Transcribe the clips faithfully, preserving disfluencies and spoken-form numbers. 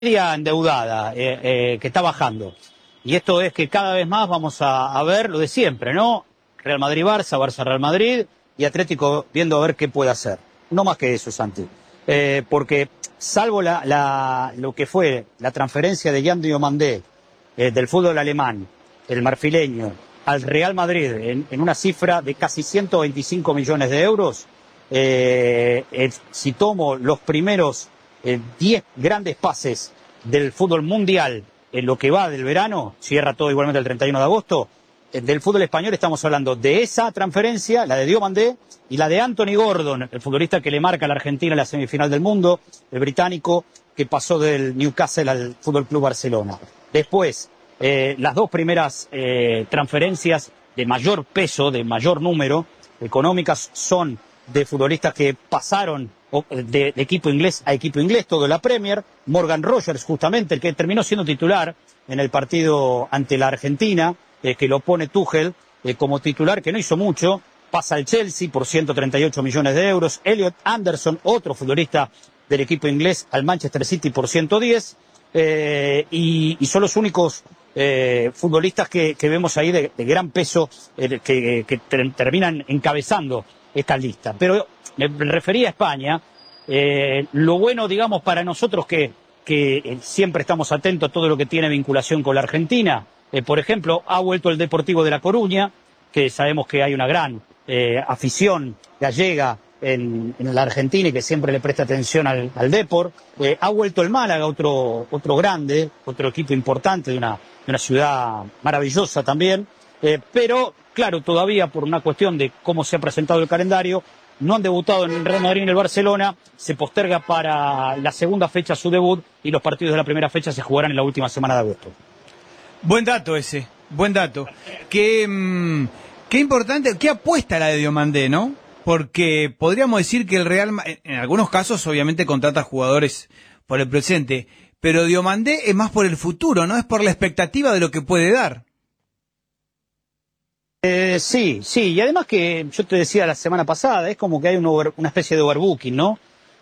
endeudada, eh, eh, que está bajando. Y esto es que cada vez más vamos a, a ver lo de siempre, ¿no? Real Madrid-Barça, Barça-Real Madrid y Atlético viendo a ver qué puede hacer. No más que eso, Santi. Eh, porque salvo la, la, lo que fue la transferencia de Yan Diomandé eh, del fútbol alemán, el marfileño, al Real Madrid en, en una cifra de casi ciento veinticinco millones de euros, eh, eh, si tomo los primeros diez eh, grandes pases del fútbol mundial en lo que va del verano, cierra todo igualmente el treinta y uno de agosto, eh, del fútbol español estamos hablando de esa transferencia, la de Diomandé, y la de Anthony Gordon, el futbolista que le marca a la Argentina en la semifinal del mundo, el británico que pasó del Newcastle al Fútbol Club Barcelona. Después, eh, las dos primeras eh, transferencias de mayor peso, de mayor número, económicas, son de futbolistas que pasaron de, de equipo inglés a equipo inglés, todo la Premier. Morgan Rogers, justamente, el que terminó siendo titular en el partido ante la Argentina, eh, que lo pone Tuchel eh, como titular, que no hizo mucho, pasa al Chelsea por ciento treinta y ocho millones de euros. Elliot Anderson, otro futbolista del equipo inglés, al Manchester City por ciento diez, eh, y, y son los únicos eh, futbolistas que, que vemos ahí de, de gran peso eh, que, que ter terminan encabezando esta lista. Pero me refería a España, eh, lo bueno, digamos, para nosotros que, que siempre estamos atentos a todo lo que tiene vinculación con la Argentina. Eh, por ejemplo, ha vuelto el Deportivo de La Coruña, que sabemos que hay una gran eh, afición gallega en, en la Argentina y que siempre le presta atención al, al Depor. Eh, ha vuelto el Málaga, otro, otro grande, otro equipo importante de una, de una ciudad maravillosa también. Eh, pero, claro, todavía por una cuestión de cómo se ha presentado el calendario, no han debutado en el Real Madrid ni en el Barcelona, se posterga para la segunda fecha su debut y los partidos de la primera fecha se jugarán en la última semana de agosto. Buen dato ese, buen dato. Qué, mmm, qué importante, qué apuesta la de Diomandé, ¿no? Porque podríamos decir que el Real, en algunos casos obviamente contrata jugadores por el presente, pero Diomandé es más por el futuro, ¿no? Es por la expectativa de lo que puede dar. Eh, sí, sí, y además que yo te decía la semana pasada, es como que hay un over, una especie de overbooking, ¿no?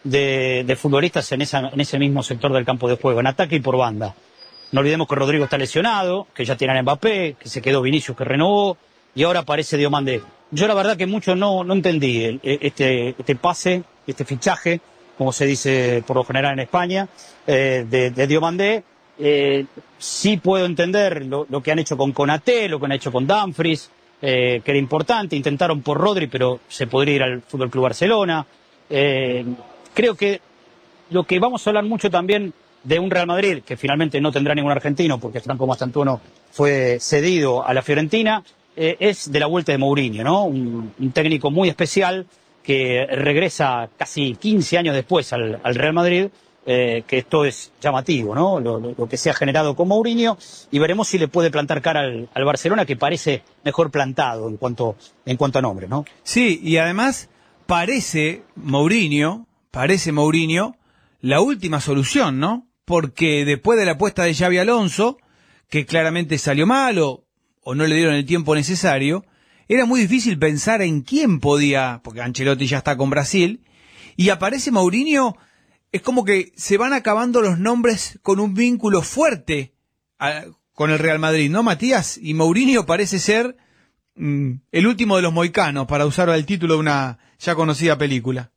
De, de futbolistas en, esa, en ese mismo sector del campo de juego, en ataque y por banda. No olvidemos que Rodrigo está lesionado, que ya tienen a Mbappé, que se quedó Vinicius, que renovó, y ahora aparece Diomandé. Yo la verdad que mucho no, no entendí el, este, este pase, este fichaje, como se dice por lo general en España, eh, de, de Diomandé. Eh, sí puedo entender lo, lo que han hecho con Konaté, lo que han hecho con Dumfries, Eh, que era importante, intentaron por Rodri, pero se podría ir al F C Barcelona. Eh, creo que lo que vamos a hablar mucho también de un Real Madrid, que finalmente no tendrá ningún argentino, porque Franco Mastantuono fue cedido a la Fiorentina, eh, es de la vuelta de Mourinho, ¿no? Un, un técnico muy especial que regresa casi quince años después al, al Real Madrid. Eh, que esto es llamativo, ¿no? Lo, lo, lo que se ha generado con Mourinho, y veremos si le puede plantar cara al, al Barcelona, que parece mejor plantado en cuanto, en cuanto a nombre, ¿no? Sí, y además parece Mourinho, parece Mourinho la última solución, ¿no? Porque después de la apuesta de Xabi Alonso, que claramente salió mal o, o no le dieron el tiempo necesario, era muy difícil pensar en quién podía, porque Ancelotti ya está con Brasil, y aparece Mourinho. Es como que se van acabando los nombres con un vínculo fuerte a, con el Real Madrid, ¿no, Matías? Y Mourinho parece ser mmm, el último de los mohicanos, para usar el título de una ya conocida película.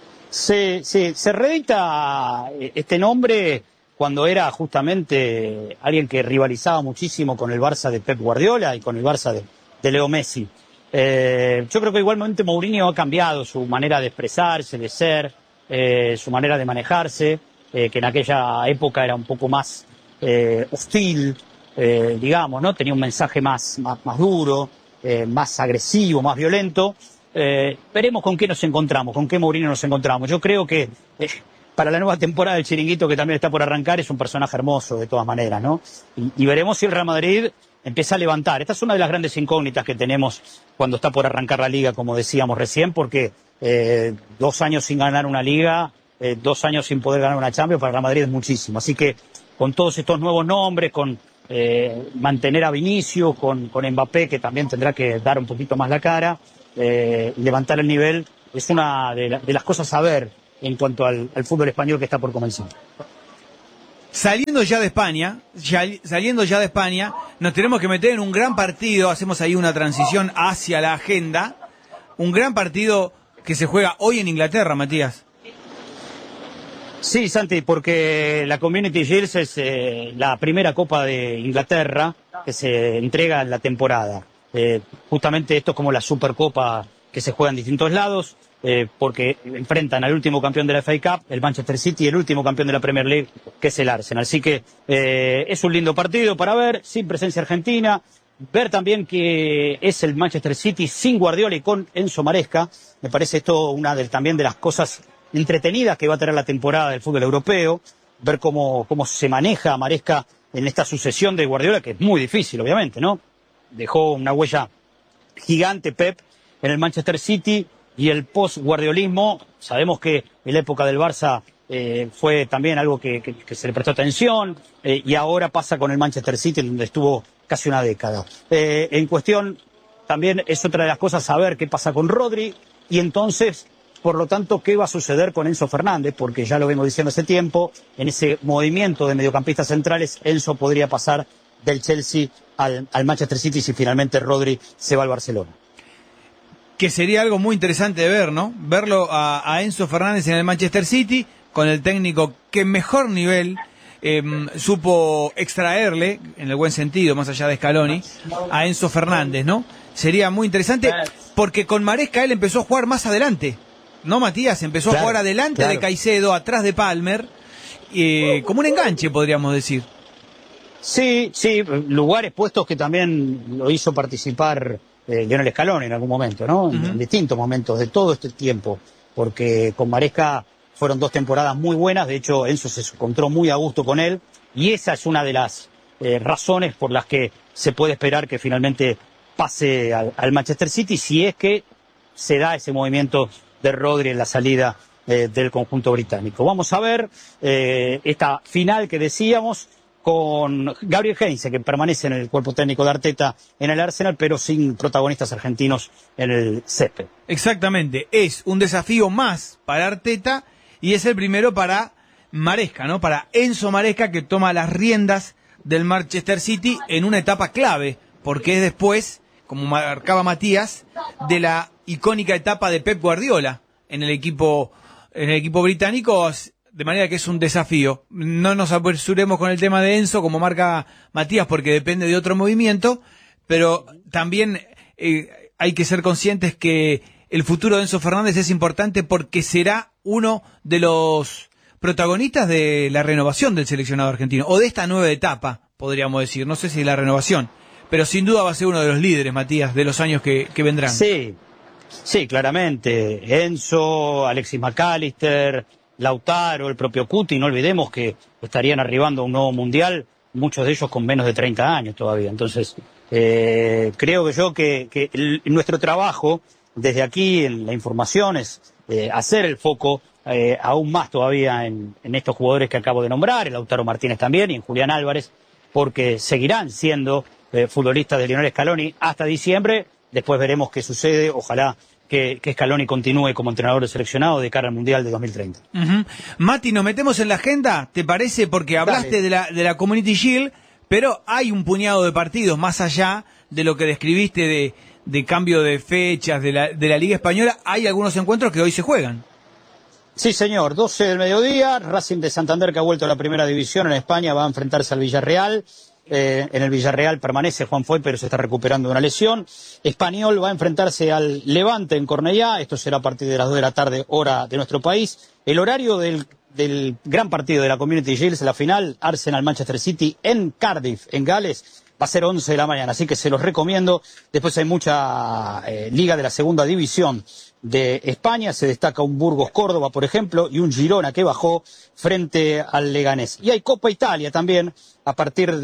Sí, sí, se reedita este nombre cuando era justamente alguien que rivalizaba muchísimo con el Barça de Pep Guardiola y con el Barça de, de Leo Messi. Eh, yo creo que igualmente Mourinho ha cambiado su manera de expresarse, de ser, Eh, su manera de manejarse, eh, que en aquella época era un poco más eh, hostil, eh, digamos, ¿no? Tenía un mensaje más, más, más duro, eh, más agresivo, más violento. Eh, veremos con qué nos encontramos, con qué Mourinho nos encontramos. Yo creo que eh, para la nueva temporada del Chiringuito, que también está por arrancar, es un personaje hermoso de todas maneras, ¿no? Y, y veremos si el Real Madrid empieza a levantar. Esta es una de las grandes incógnitas que tenemos cuando está por arrancar la Liga, como decíamos recién, porque Eh, dos años sin ganar una Liga, eh, dos años sin poder ganar una Champions, para Real Madrid es muchísimo. Así que con todos estos nuevos nombres, con eh, mantener a Vinicius, con, con Mbappé, que también tendrá que dar un poquito más la cara, eh, levantar el nivel, es una de, la, de las cosas a ver en cuanto al, al fútbol español que está por comenzar. Saliendo ya de España, ya, saliendo ya de España, nos tenemos que meter en un gran partido, hacemos ahí una transición hacia la agenda, un gran partido que se juega hoy en Inglaterra, Matías. Sí, Santi, porque la Community Shield es eh, la primera Copa de Inglaterra que se entrega en la temporada. Eh, justamente esto es como la Supercopa que se juega en distintos lados, eh, porque enfrentan al último campeón de la F A Cup, el Manchester City, y el último campeón de la Premier League, que es el Arsenal. Así que eh, es un lindo partido para ver, sin presencia argentina. Ver también que es el Manchester City sin Guardiola y con Enzo Maresca. Me parece esto una de, también de las cosas entretenidas que va a tener la temporada del fútbol europeo. Ver cómo, cómo se maneja Maresca en esta sucesión de Guardiola, que es muy difícil, obviamente, ¿no? Dejó una huella gigante Pep en el Manchester City y el post-guardiolismo. Sabemos que en la época del Barça eh, fue también algo que, que, que se le prestó atención eh, y ahora pasa con el Manchester City, en donde estuvo casi una década. Eh, en cuestión, también es otra de las cosas saber qué pasa con Rodri y entonces, por lo tanto, qué va a suceder con Enzo Fernández, porque ya lo vengo diciendo hace tiempo, en ese movimiento de mediocampistas centrales, Enzo podría pasar del Chelsea al, al Manchester City si finalmente Rodri se va al Barcelona. Que sería algo muy interesante de ver, ¿no? Verlo a, a Enzo Fernández en el Manchester City, con el técnico que mejor nivel eh, supo extraerle, en el buen sentido, más allá de Scaloni, a Enzo Fernández, ¿no? Sería muy interesante, porque con Maresca él empezó a jugar más adelante, ¿no, Matías? Empezó claro, a jugar adelante claro. de Caicedo, atrás de Palmer, eh, como un enganche, podríamos decir. Sí, sí, lugares puestos que también lo hizo participar eh, Lionel Scaloni en algún momento, ¿no? Uh-huh. En, en distintos momentos de todo este tiempo, porque con Maresca fueron dos temporadas muy buenas, de hecho Enzo se encontró muy a gusto con él, y esa es una de las eh, razones por las que se puede esperar que finalmente pase al, al Manchester City, si es que se da ese movimiento de Rodri en la salida eh, del conjunto británico. Vamos a ver eh, esta final que decíamos, con Gabriel Heinze, que permanece en el cuerpo técnico de Arteta en el Arsenal, pero sin protagonistas argentinos en el césped. Exactamente, es un desafío más para Arteta y es el primero para Maresca, ¿no? Para Enzo Maresca, que toma las riendas del Manchester City en una etapa clave, porque es después, como marcaba Matías, de la icónica etapa de Pep Guardiola en el equipo, en el equipo británico. De manera que es un desafío. No nos apresuremos con el tema de Enzo, como marca Matías, porque depende de otro movimiento, pero también eh, hay que ser conscientes que el futuro de Enzo Fernández es importante porque será uno de los protagonistas de la renovación del seleccionado argentino, o de esta nueva etapa, podríamos decir. No sé si la renovación, pero sin duda va a ser uno de los líderes, Matías, de los años que, que vendrán. Sí, sí, claramente. Enzo, Alexis McAllister, Lautaro, el propio Cuti, no olvidemos que estarían arribando a un nuevo mundial, muchos de ellos con menos de treinta años todavía. Entonces, eh, creo que yo que, que el, nuestro trabajo desde aquí en la información es eh, hacer el foco eh, aún más todavía en, en estos jugadores que acabo de nombrar, en Lautaro Martínez también y en Julián Álvarez, porque seguirán siendo eh, futbolistas de Lionel Scaloni hasta diciembre. Después veremos qué sucede, ojalá Que, que Scaloni continúe como entrenador de seleccionado de cara al Mundial de dos mil treinta. Uh-huh. Mati, ¿nos metemos en la agenda? ¿Te parece? Porque hablaste de la, de la Community Shield, pero hay un puñado de partidos más allá de lo que describiste de, de cambio de fechas de la, de la Liga Española. Hay algunos encuentros que hoy se juegan. Sí, señor. doce del mediodía, Racing de Santander, que ha vuelto a la primera división en España, va a enfrentarse al Villarreal. Eh, en el Villarreal permanece Juan Foy, pero se está recuperando de una lesión. Español va a enfrentarse al Levante en Cornellá. Esto será a partir de las dos de la tarde, hora de nuestro país. El horario del, del gran partido de la Community Shield, la final, Arsenal-Manchester City en Cardiff, en Gales, va a ser once de la mañana, así que se los recomiendo. Después hay mucha eh, liga de la segunda división de España, se destaca un Burgos Córdoba, por ejemplo, y un Girona que bajó frente al Leganés. Y hay Copa Italia también, a partir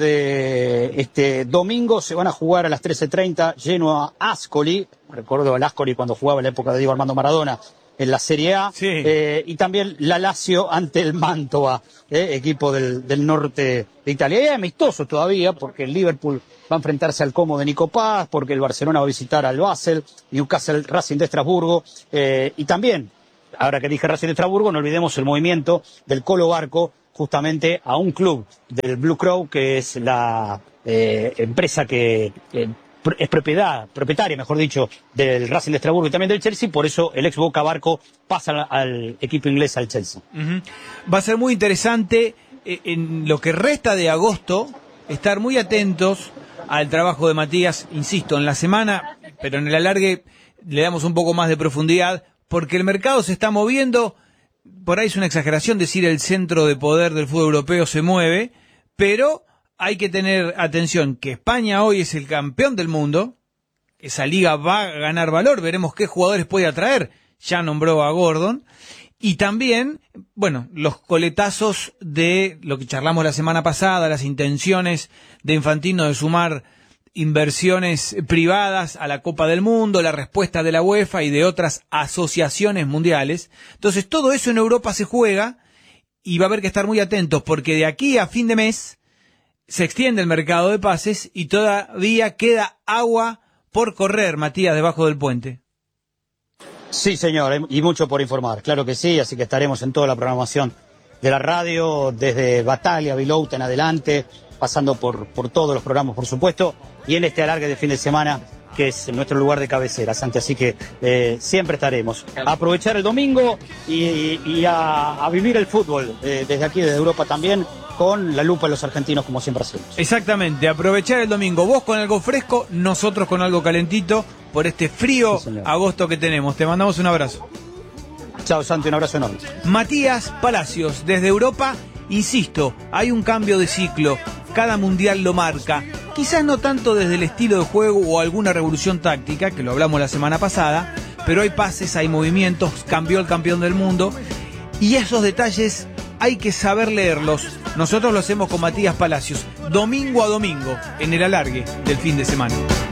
de este domingo se van a jugar a las trece treinta, Genoa Ascoli, recuerdo al Ascoli cuando jugaba en la época de Diego Armando Maradona, en la Serie A, sí. eh, y también la Lazio ante el Mantova, eh, equipo del, del norte de Italia. Y es amistoso todavía, porque el Liverpool va a enfrentarse al Como de Nico Paz, porque el Barcelona va a visitar al Basel, Newcastle Racing de Estrasburgo, eh, y también, ahora que dije Racing de Estrasburgo, no olvidemos el movimiento del Colo Barco justamente a un club del Blue Crow, que es la eh, empresa que eh, es propiedad, propietaria, mejor dicho, del Racing de Estrasburgo y también del Chelsea. Por eso el ex Boca Barco pasa al, al equipo inglés, al Chelsea. Uh-huh. Va a ser muy interesante eh, en lo que resta de agosto estar muy atentos al trabajo de Matías, insisto, en la semana, pero en el alargue le damos un poco más de profundidad, porque el mercado se está moviendo. Por ahí es una exageración decir el centro de poder del fútbol europeo se mueve, pero hay que tener atención que España hoy es el campeón del mundo, esa liga va a ganar valor, veremos qué jugadores puede atraer, ya nombró a Gordon, y también, bueno, los coletazos de lo que charlamos la semana pasada, las intenciones de Infantino de sumar inversiones privadas a la Copa del Mundo, la respuesta de la UEFA y de otras asociaciones mundiales. Entonces todo eso en Europa se juega y va a haber que estar muy atentos, porque de aquí a fin de mes se extiende el mercado de pases y todavía queda agua por correr, Matías, debajo del puente. Sí, señor, y mucho por informar, claro que sí, así que estaremos en toda la programación de la radio, desde Batalla, Vilouta en adelante, pasando por, por todos los programas, por supuesto, y en este alargue de fin de semana, que es nuestro lugar de cabecera, Santi, así que eh, siempre estaremos. A aprovechar el domingo y, y a, a vivir el fútbol, eh, desde aquí, desde Europa también, con la lupa de los argentinos, como siempre hacemos. Exactamente, aprovechar el domingo, vos con algo fresco, nosotros con algo calentito, por este frío sí, agosto que tenemos. Te mandamos un abrazo. Chao, Santi, un abrazo enorme. Matías Palacios, desde Europa, insisto, hay un cambio de ciclo, cada mundial lo marca, quizás no tanto desde el estilo de juego o alguna revolución táctica, que lo hablamos la semana pasada, pero hay pases, hay movimientos, cambió el campeón del mundo, y esos detalles hay que saber leerlos. Nosotros lo hacemos con Matías Palacios, domingo a domingo, en el alargue del fin de semana.